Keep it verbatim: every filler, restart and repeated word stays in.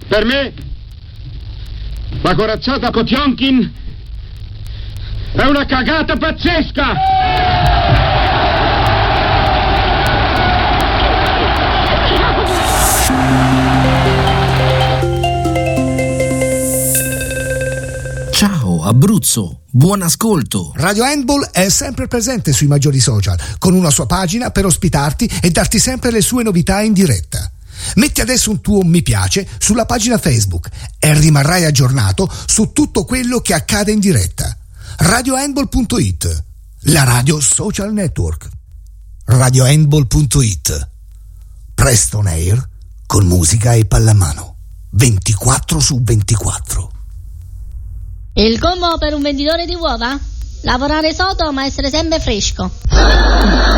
Per me, la corazzata Potionkin è una cagata pazzesca! Ciao Abruzzo, buon ascolto. Radio Handball è sempre presente sui maggiori social, con una sua pagina per ospitarti e darti sempre le sue novità in diretta. Metti adesso un tuo mi piace sulla pagina Facebook e rimarrai aggiornato su tutto quello che accade in diretta. radio handball punto it, la radio social network. radio handball punto it. Presto on air con musica e pallamano. ventiquattro su ventiquattro. Il combo per un venditore di uova? Lavorare sodo ma essere sempre fresco.